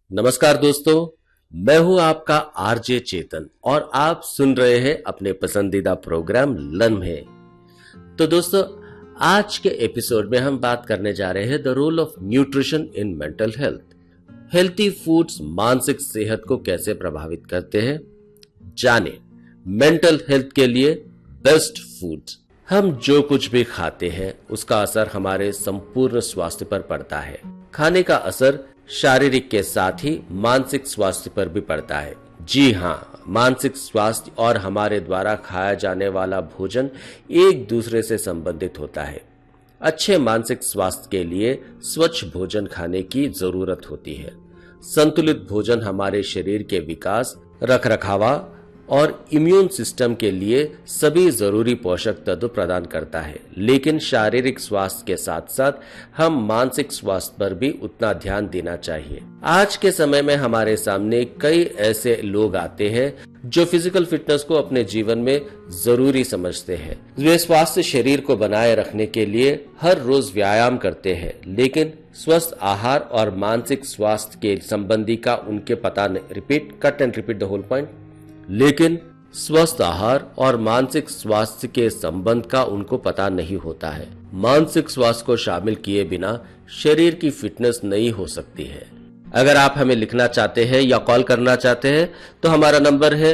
नमस्कार दोस्तों, मैं हूं आपका आरजे चेतन और आप सुन रहे हैं अपने पसंदीदा प्रोग्राम लम्हे। तो दोस्तों, आज के एपिसोड में हम बात करने जा रहे हैं the role of nutrition in mental health. Healthy foods मानसिक सेहत को कैसे प्रभावित करते हैं, जाने मेंटल हेल्थ के लिए बेस्ट फूड्स। हम जो कुछ भी खाते हैं उसका असर हमारे संपूर्ण स्वास्थ्य पर पड़ता है। खाने का असर शारीरिक के साथ ही मानसिक स्वास्थ्य पर भी पड़ता है। जी हाँ, मानसिक स्वास्थ्य और हमारे द्वारा खाया जाने वाला भोजन एक दूसरे से संबंधित होता है। अच्छे मानसिक स्वास्थ्य के लिए स्वच्छ भोजन खाने की जरूरत होती है। संतुलित भोजन हमारे शरीर के विकास, रखरखाव और इम्यून सिस्टम के लिए सभी जरूरी पोषक तत्व प्रदान करता है, लेकिन शारीरिक स्वास्थ्य के साथ साथ हम मानसिक स्वास्थ्य पर भी उतना ध्यान देना चाहिए। आज के समय में हमारे सामने कई ऐसे लोग आते हैं जो फिजिकल फिटनेस को अपने जीवन में जरूरी समझते हैं। वे स्वास्थ्य शरीर को बनाए रखने के लिए हर रोज व्यायाम करते हैं, लेकिन स्वस्थ आहार और मानसिक स्वास्थ्य के संबंधी का उनके पता नहीं। Cut and repeat the whole point. लेकिन स्वस्थ आहार और मानसिक स्वास्थ्य के संबंध का उनको पता नहीं होता है। मानसिक स्वास्थ्य को शामिल किए बिना शरीर की फिटनेस नहीं हो सकती है। अगर आप हमें लिखना चाहते हैं या कॉल करना चाहते हैं तो हमारा नंबर है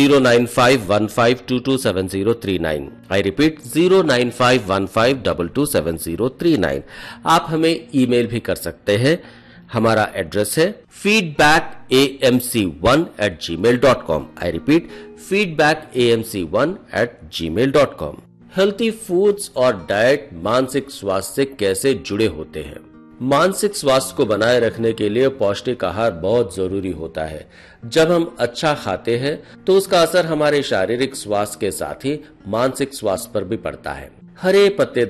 09515227039। I repeat 09515227039। आप हमें ईमेल भी कर सकते हैं। हमारा एड्रेस है feedbackamc1@gmail.com। I repeat feedbackamc1@gmail.com। Healthy foods और डाइट मानसिक स्वास्थ्य से कैसे जुड़े होते हैं? मानसिक स्वास्थ्य को बनाए रखने के लिए पौष्टिक आहार बहुत जरूरी होता है। जब हम अच्छा खाते हैं तो उसका असर हमारे शारीरिक स्वास्थ्य के साथ ही मानसिक स्वास्थ्य पर भी पड़ता है। हरी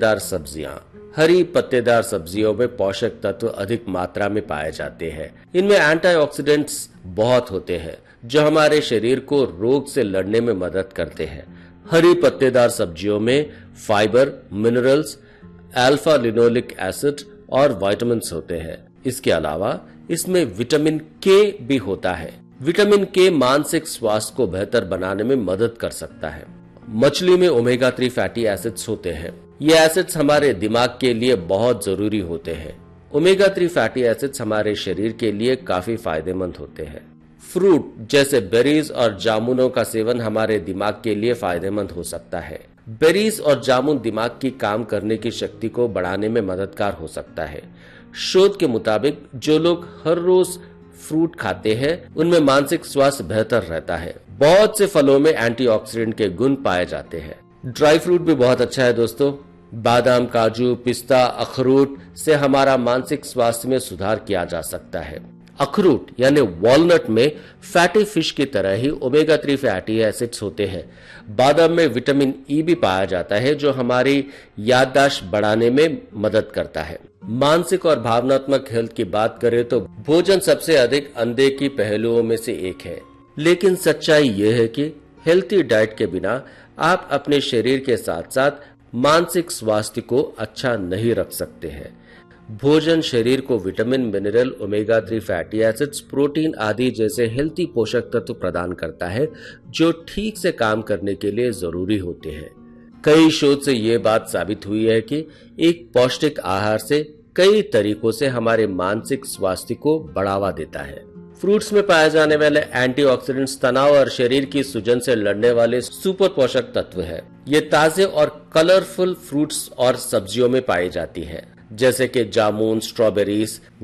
पत्तेदार सब्जियों में पोषक तत्व अधिक मात्रा में पाए जाते हैं। इनमें एंटीऑक्सीडेंट्स बहुत होते हैं जो हमारे शरीर को रोग से लड़ने में मदद करते हैं। हरी पत्तेदार सब्जियों में fibre, minerals, alpha linoleic acid और विटामिन्स होते हैं। इसके अलावा इसमें विटामिन के भी होता है। विटामिन के मानसिक स्वास्थ्य को बेहतर बनाने में मदद कर सकता है। मछली में ओमेगा 3 फैटी एसिड्स होते हैं। ये एसिड्स हमारे दिमाग के लिए बहुत जरूरी होते हैं। ओमेगा 3 फैटी एसिड्स हमारे शरीर के लिए काफी फायदेमंद होते हैं। फ्रूट जैसे बेरीज और जामुनों का सेवन हमारे दिमाग के लिए फायदेमंद हो सकता है। बेरीज और जामुन दिमाग की काम करने की शक्ति को बढ़ाने में मददगार हो सकता है। शोध के मुताबिक जो लोग हर रोज फ्रूट खाते हैं उनमें मानसिक स्वास्थ्य बेहतर रहता है। बहुत से फलों में एंटीऑक्सीडेंट के गुण पाए जाते हैं। ड्राई फ्रूट भी बहुत अच्छा है दोस्तों। बादाम, काजू, पिस्ता, अखरोट से हमारा मानसिक स्वास्थ्य में सुधार किया जा सकता है। अखरोट यानी वॉलनट में फैटी फिश की तरह ही ओमेगा 3 फैटी एसिड्स होते हैं। बादाम में विटामिन ई भी पाया जाता है जो हमारी याददाश्त बढ़ाने में मदद करता है। मानसिक और भावनात्मक हेल्थ की बात करें तो भोजन सबसे अधिक अनदेखी पहलुओं में से एक है, लेकिन सच्चाई यह है कि हेल्थी डाइट के बिना आप अपने शरीर के साथ साथ मानसिक स्वास्थ्य को अच्छा नहीं रख सकते हैं। भोजन शरीर को vitamin, mineral, omega 3 fatty acids, protein आदि जैसे हेल्थी पोषक तत्व प्रदान करता है जो ठीक से काम करने के लिए जरूरी होते हैं। कई शोध से ये बात साबित हुई है कि एक पौष्टिक आहार से कई तरीकों से हमारे मानसिक स्वास्थ्य को बढ़ावा देता है। फ्रूट्स में पाए जाने वाले एंटीऑक्सीडेंट्स तनाव और शरीर की सूजन से लड़ने वाले सुपर पोषक तत्व है। ये ताजे और कलरफुल फ्रूट्स और सब्जियों में पाई जाती है, जैसे कि जामुन, स्ट्रॉबेरीज,